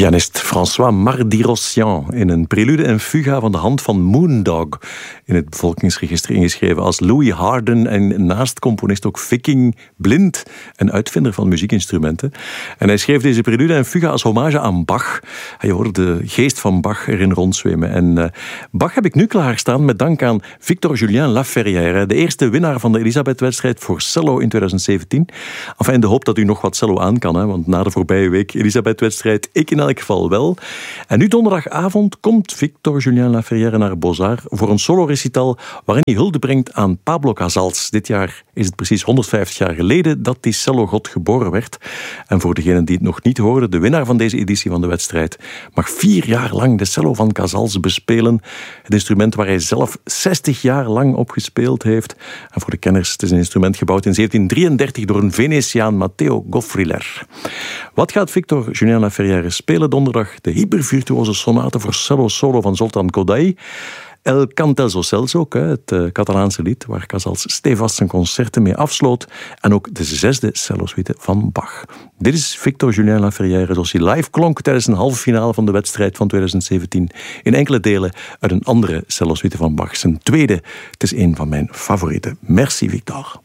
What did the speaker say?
Pianist François Mardy-Rossian in een prelude en fuga van de hand van Moondog, in het bevolkingsregister ingeschreven als Louis Harden en naast componist ook Viking Blind, een uitvinder van muziekinstrumenten. En hij schreef deze prelude en fuga als hommage aan Bach. Je hoorde de geest van Bach erin rondzwemen. En Bach heb ik nu klaarstaan met dank aan Victor-Julien Laferrière, de eerste winnaar van de Elisabeth-wedstrijd voor cello in 2017. Enfin, in de hoop dat u nog wat cello aan kan, want na de voorbije week Elisabeth-wedstrijd, ik in elk geval wel. En nu donderdagavond komt Victor-Julien Laferrière naar Beaux-Arts voor een solo-recital waarin hij hulde brengt aan Pablo Casals. Dit jaar is het precies 150 jaar geleden dat die cellogod geboren werd. En voor degenen die het nog niet hoorden, de winnaar van deze editie van de wedstrijd mag 4 jaar lang de cello van Casals bespelen. Het instrument waar hij zelf 60 jaar lang op gespeeld heeft. En voor de kenners, het is een instrument gebouwd in 1733 door een Venetiaan, Matteo Goffriller. Wat gaat Victor-Julien Laferrière spelen donderdag? De hypervirtuose sonate voor cello solo van Zoltán Kodály. El Cantelzo Celso, het Catalaanse lied waar Casals stevast zijn concerten mee afsloot. En ook de 6e cellosuite van Bach. Dit is Victor-Julien Laferrière zoals hij live klonk tijdens een halve finale van de wedstrijd van 2017. In enkele delen uit een andere cellosuite van Bach. Zijn tweede, het is een van mijn favorieten. Merci Victor.